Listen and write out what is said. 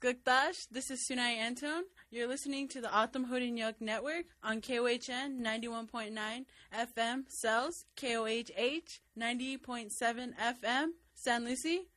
Skuktash, this is Sunai Anton. You're listening to the Autumn Hodinyuk Network on KOHN 91.9 FM Cells, KOHH 90.7 FM San Lucie,